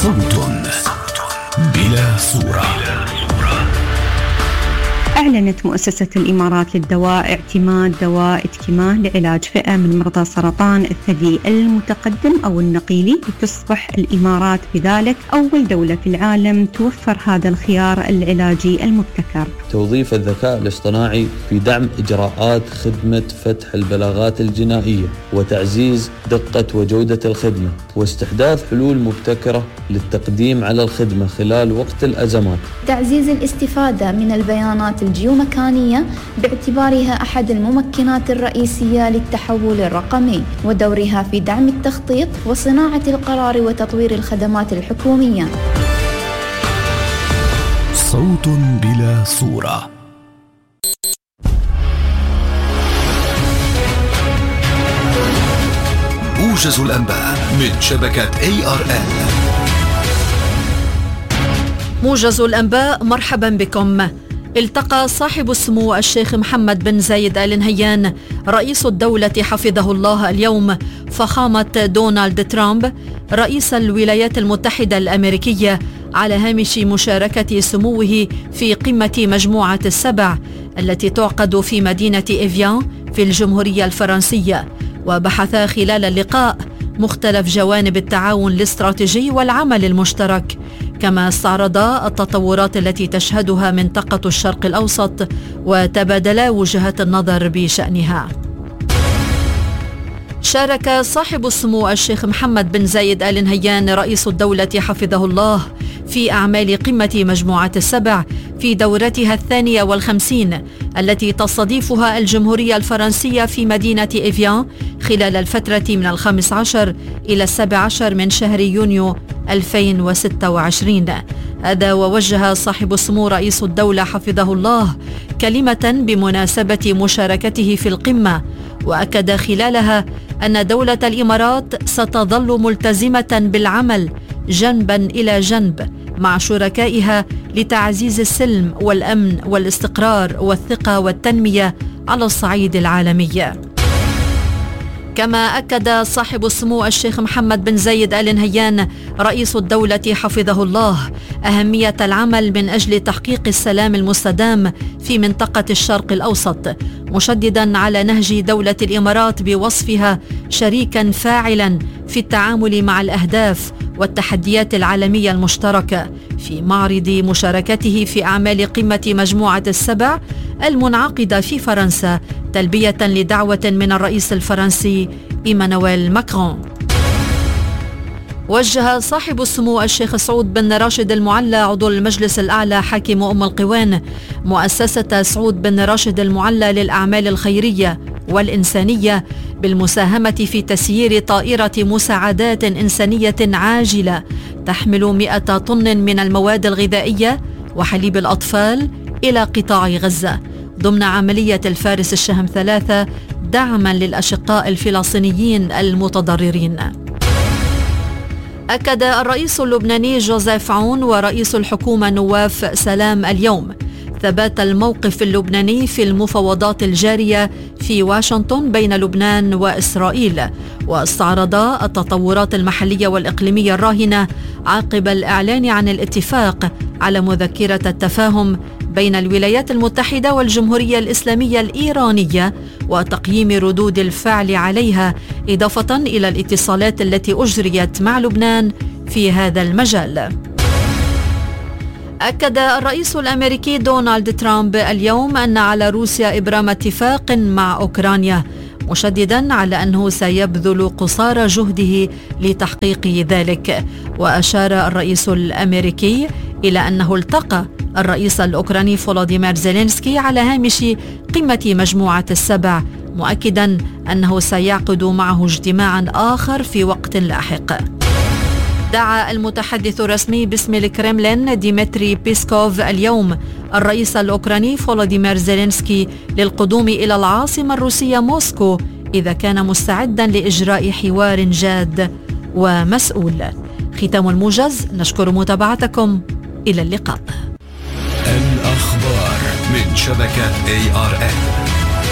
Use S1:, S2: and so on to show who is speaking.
S1: صوت بلا صورة.
S2: أعلنت مؤسسة الإمارات للدواء اعتماد دواء إتكيما لعلاج فئة من مرضى سرطان الثدي المتقدم أو النقيلي، لتصبح الإمارات بذلك أول دولة في العالم توفر هذا الخيار العلاجي المبتكر.
S3: توظيف الذكاء الاصطناعي في دعم إجراءات خدمة فتح البلاغات الجنائية وتعزيز دقة وجودة الخدمة، واستحداث حلول مبتكرة للتقديم على الخدمة خلال وقت الأزمات.
S4: تعزيز الاستفادة من البيانات الجيومكانية باعتبارها أحد الممكنات الرئيسية للتحول الرقمي، ودورها في دعم التخطيط وصناعة القرار وتطوير الخدمات الحكومية.
S1: صوت بلا صورة. موجز الأنباء من شبكة ARN.
S5: موجز الأنباء، مرحبا بكم. التقى صاحب السمو الشيخ محمد بن زايد آل نهيان رئيس الدولة حفظه الله اليوم فخامة دونالد ترامب رئيس الولايات المتحدة الأمريكية على هامش مشاركة سموه في قمة مجموعة السبع التي تعقد في مدينة إيفيان في الجمهورية الفرنسية، وبحثا خلال اللقاء مختلف جوانب التعاون الاستراتيجي والعمل المشترك، كما استعرضا التطورات التي تشهدها منطقة الشرق الأوسط وتبادلا وجهات النظر بشأنها. شارك صاحب السمو الشيخ محمد بن زايد آل نهيان رئيس الدولة حفظه الله في أعمال قمة مجموعة السبع في دورتها 52 التي تستضيفها الجمهورية الفرنسية في مدينة إيفيان خلال الفترة من 15 إلى 17 من شهر يونيو 2026. هذا ووجه صاحب السمو رئيس الدولة حفظه الله كلمة بمناسبة مشاركته في القمة، وأكد خلالها أن دولة الإمارات ستظل ملتزمة بالعمل جنبا إلى جنب مع شركائها لتعزيز السلم والأمن والاستقرار والثقة والتنمية على الصعيد العالمي. كما أكد صاحب السمو الشيخ محمد بن زايد آل نهيان رئيس الدولة حفظه الله أهمية العمل من أجل تحقيق السلام المستدام في منطقة الشرق الأوسط، مشددا على نهج دولة الإمارات بوصفها شريكا فاعلا في التعامل مع الأهداف والتحديات العالمية المشتركة في معرض مشاركته في أعمال قمة مجموعة السبع المنعقدة في فرنسا، تلبية لدعوة من الرئيس الفرنسي إيمانويل ماكرون. وجه صاحب السمو الشيخ سعود بن راشد المعلى عضو المجلس الأعلى حاكم أم القوان مؤسسة سعود بن راشد المعلى للأعمال الخيرية والإنسانية بالمساهمة في تسيير طائرة مساعدات إنسانية عاجلة تحمل 100 طن من المواد الغذائية وحليب الأطفال إلى قطاع غزة ضمن عملية الفارس الشهم 3 دعما للأشقاء الفلسطينيين المتضررين. أكد الرئيس اللبناني جوزيف عون ورئيس الحكومة نواف سلام اليوم ثبات الموقف اللبناني في المفاوضات الجارية في واشنطن بين لبنان وإسرائيل، واستعرضا التطورات المحلية والإقليمية الراهنة عقب الإعلان عن الاتفاق على مذكرة التفاهم بين الولايات المتحدة والجمهورية الإسلامية الإيرانية وتقييم ردود الفعل عليها، إضافة إلى الاتصالات التي أجريت مع لبنان في هذا المجال. أكد الرئيس الأمريكي دونالد ترامب اليوم أن على روسيا إبرام اتفاق مع أوكرانيا، مشددا على أنه سيبذل قصارى جهده لتحقيق ذلك. وأشار الرئيس الأمريكي إلى أنه التقى الرئيس الأوكراني فولوديمير زيلينسكي على هامش قمة مجموعة السبع، مؤكدا أنه سيعقد معه اجتماعا آخر في وقت لاحق. دعا المتحدث الرسمي باسم الكرملين ديمتري بيسكوف اليوم الرئيس الأوكراني فولوديمير زيلينسكي للقدوم إلى العاصمة الروسية موسكو إذا كان مستعدا لإجراء حوار جاد ومسؤول. ختام الموجز، نشكر متابعتكم، إلى اللقاء.
S1: الأخبار من شبكة ARN.